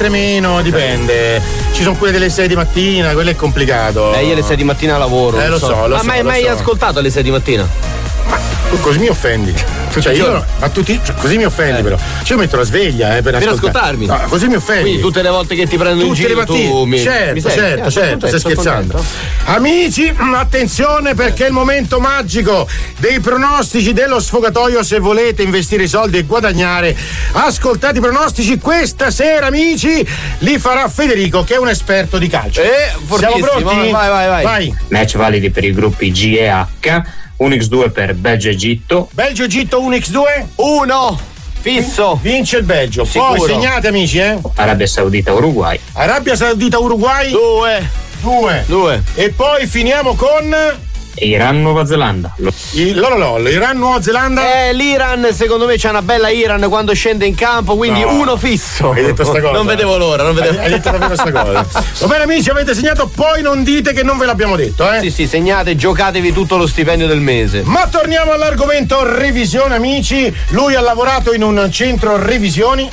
altre meno, dipende. Ci sono quelle delle 6 di mattina, quello è complicato. Io alle 6 di mattina lavoro. Lo so. Ma mai ascoltato alle 6 di mattina? Ma così mi offendi. Ma tutti, così mi offendi però. Io metto la sveglia per ascoltarmi. No, così mi offendi. Quindi tutte le volte che ti prendo in giro tu mi certo, stai scherzando. Amici, attenzione perché è il momento magico dei pronostici dello sfogatoio. Se volete investire i soldi e guadagnare, ascoltate i pronostici questa sera, amici. Li farà Federico, che è un esperto di calcio. Siamo pronti? Vai. Match validi per i gruppi G e H. 1x2 per Belgio-Egitto. Belgio-Egitto 1x2? 1 fisso. Vince il Belgio. Sicuro. Poi segnate, amici, Arabia Saudita-Uruguay. Arabia Saudita-Uruguay 2. E poi finiamo con Iran-Nuova Zelanda. Iran-Nuova Zelanda. L'Iran, secondo me c'è una bella Iran quando scende in campo, quindi 1 fisso. Hai detto sta cosa? Non vedevo l'ora. Hai detto davvero sta cosa. Va bene, amici, avete segnato, poi non dite che non ve l'abbiamo detto, Sì, segnate, giocatevi tutto lo stipendio del mese. Ma torniamo all'argomento revisione, amici. Lui ha lavorato in un centro revisioni.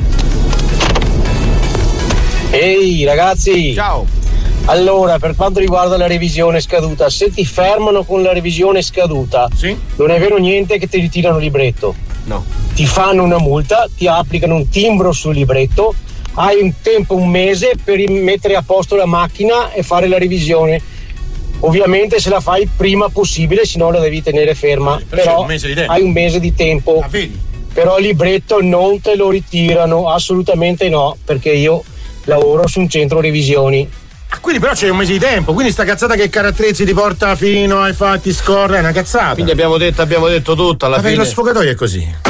Ehi ragazzi. Ciao. Allora, per quanto riguarda la revisione scaduta, se ti fermano con la revisione scaduta, non è vero niente che ti ritirano il libretto. No. Ti fanno una multa, ti applicano un timbro sul libretto, hai un tempo, un mese, per mettere a posto la macchina e fare la revisione. Ovviamente se la fai il prima possibile, se no la devi tenere ferma. Però hai un mese di tempo. Però il libretto non te lo ritirano, assolutamente no, perché io lavoro su un centro revisioni. Quindi però c'è un mese di tempo, quindi sta cazzata che Carattrezzi ti porta fino ai fatti scorre è una cazzata. Quindi abbiamo detto tutto alla fine. Lo sfogatoio è così.